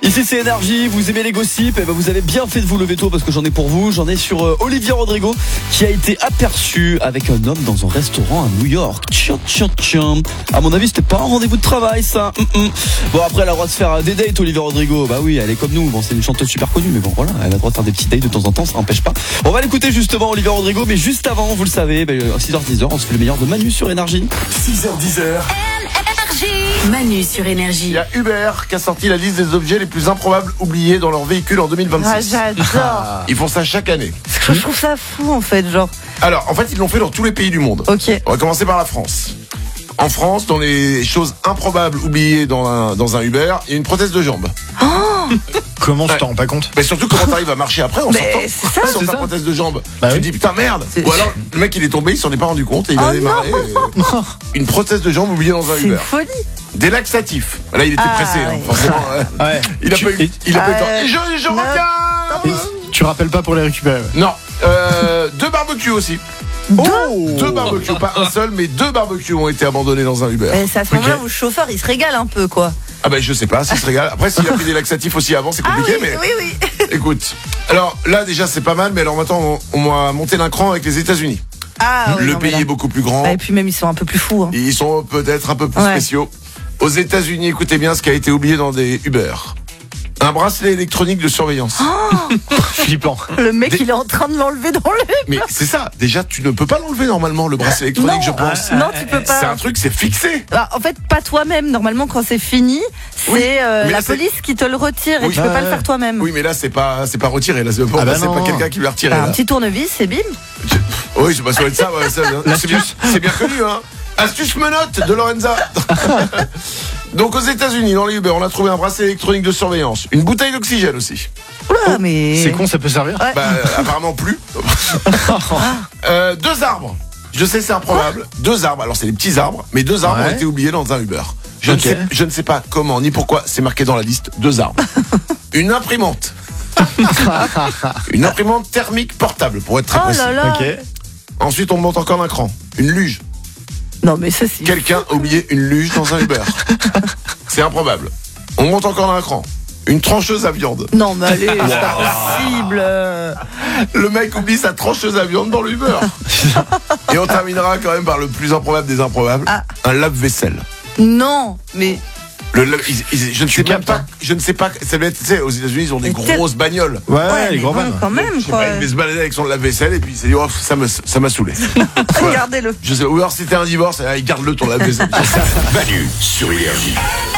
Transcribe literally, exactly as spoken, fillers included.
Ici c'est Énergie, vous aimez les gossips, et ben vous avez bien fait de vous lever tôt parce que j'en ai pour vous. J'en ai sur euh, Olivia Rodrigo qui a été aperçu avec un homme dans un restaurant à New York. Tiens, tiens, tiens. À mon avis, c'était pas un rendez-vous de travail, ça. Mm-mm. Bon, après, elle a le droit de faire des dates, Olivia Rodrigo. Bah oui, elle est comme nous. Bon, c'est une chanteuse super connue, mais bon, voilà, elle a le droit de faire des petits dates de temps en temps, ça n'empêche pas. On va l'écouter justement, Olivia Rodrigo, mais juste avant, vous le savez, ben, six heures dix, on se fait le meilleur de Manu sur Énergie. six heures dix. Manu sur Énergie. Il y a Uber qui a sorti la liste des objets les plus improbables oubliés dans leur véhicule en deux mille vingt-six. Ah, j'adore. Ils font ça chaque année. Je trouve ça fou en fait, genre. Alors, en fait, ils l'ont fait dans tous les pays du monde. Ok. On va commencer par la France. En France, dans les choses improbables oubliées dans un, dans un Uber, il y a une prothèse de jambe. Comment tu Ouais. t'en rends pas compte? Mais surtout, comment t'arrives à marcher après en Mais sortant c'est ça, sur c'est ta ça. prothèse de jambe. Bah Tu oui. te dis putain merde. C'est- Ou alors le mec il est tombé, il s'en est pas rendu compte et il Oh a démarré. euh, une prothèse de jambe oubliée dans un C'est une Uber. folie. Des laxatifs. Là il était Ah, pressé, hein, ouais. forcément. ouais. Ouais. Il a Tu- pas eu, et- il a pas eu le temps. Euh, Et je, je non. reviens. et tu rappelles pas pour les récupérer. ouais. Non. Euh, deux barbecues aussi. Deux. Deux barbecues, pas un seul, mais deux barbecues ont été abandonnés dans un Uber. Mais c'est à ce moment-là où le chauffeur il se régale un peu quoi. Ah ben je sais pas, s'il se régale. Après s'il a pris des laxatifs aussi avant, c'est Ah compliqué, oui, mais oui, oui. écoute. Alors là déjà c'est pas mal, mais alors maintenant on, on va monter d'un cran avec les États-Unis. Ah, oui, Le non, mais pays là- est beaucoup plus grand. Bah, et puis même ils sont un peu plus fous. Hein. Ils sont peut-être un peu plus Ouais. spéciaux. Aux États-Unis, écoutez bien ce qui a été oublié dans des Uber. Un bracelet électronique de surveillance. Flippant. Le mec Des- il est en train de l'enlever dans le. Mais c'est ça. Déjà, tu ne peux pas l'enlever normalement le bracelet électronique, Non. je pense. Non, tu peux C'est pas. un truc, c'est fixé. Bah, en fait, pas toi-même. Normalement, quand c'est fini, c'est Oui, euh, mais la là, c'est- police qui te le retire et Oui. tu peux Ah, pas le ouais. faire toi-même. Oui, mais là, c'est pas, c'est pas retiré. Là, c'est pas, Ah bah c'est non. pas quelqu'un qui l'a retiré. Bah, là. un petit tournevis et bim. Oui, c'est pas ça va être ça. Ouais, ça c'est bien, c'est bien connu, hein. Astuce menotte de Lorenza. Donc aux États-Unis, dans les Uber, on a trouvé un bracelet électronique de surveillance, une bouteille d'oxygène aussi. Oula, mais. C'est con, ça peut servir. Ouais. Bah, euh, apparemment plus. Euh, deux arbres. Je sais, c'est improbable. Deux arbres. Alors, c'est des petits arbres, mais deux arbres Ouais. ont été oubliés dans un Uber. Je, Ok. ne sais, je ne sais pas comment ni pourquoi c'est marqué dans la liste. Deux arbres. Une imprimante. Une imprimante thermique portable, pour être très Oh précis. là là. Ok. Ensuite, on monte encore d'un cran. Une luge. Non, mais ça, c'est. Quelqu'un a oublié une luge dans un Uber. C'est improbable. On monte encore d'un cran. Une trancheuse à viande. Non, mais allez, c'est pas possible. Le mec oublie sa trancheuse à viande dans l'Uber. Et on terminera quand même par le plus improbable des improbables. Ah. Un lave-vaisselle. Non, mais. Le lave- ils- ils- je ne sais même captes, pas. hein. Je ne sais pas. Ça doit être, tu sais, aux États-Unis, ils ont des Mais tel- grosses bagnoles. Ouais, Ouais, les mais grands bon, vannes. quand même, Je sais quoi. pas, il devait se balader avec son lave-vaisselle et puis il s'est dit, oh, ça me, ça m'a saoulé. Regardez-le. Je sais, ou alors c'était un divorce, et, ah, il garde-le ton lave-vaisselle. Manu sur Énergie.